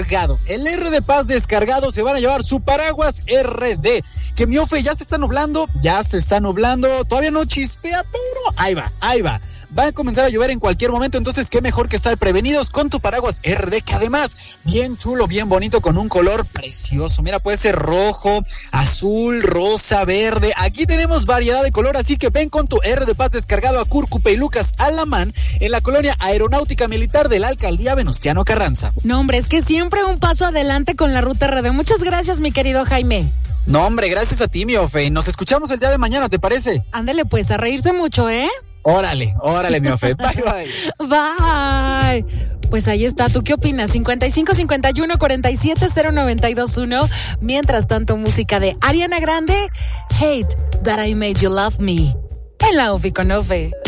El R de Paz descargado se van a llevar su paraguas RD. Que mi Ofe ya se está nublando, todavía no chispea, pero ahí va. Va a comenzar a llover en cualquier momento, entonces qué mejor que estar prevenidos con tu paraguas RD, que además, bien chulo, bien bonito, con un color precioso. Mira, puede ser rojo, azul, rosa, verde. Aquí tenemos variedad de color, así que ven con tu R de Paz descargado a Cúrcupe y Lucas Alamán en la colonia Aeronáutica Militar de la Alcaldía Venustiano Carranza. No, hombre, es que siempre un paso adelante con la ruta RD. Muchas gracias, mi querido Jaime. No, hombre, gracias a ti, mi Ofe. Nos escuchamos el día de mañana, ¿te parece? Ándale, pues, a reírse mucho, ¿eh? Órale, mi Ofe. Bye. Bye. Pues ahí está. ¿Tú qué opinas? 55 51 47 0921. Mientras tanto, música de Ariana Grande, Hate That I Made You Love Me. En la Ofi con Ofe.